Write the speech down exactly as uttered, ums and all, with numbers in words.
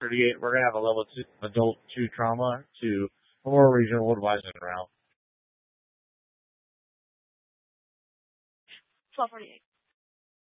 thirty-eight. We're gonna have a level two adult two trauma to Memorial Regional Advising route. twelve forty-eight.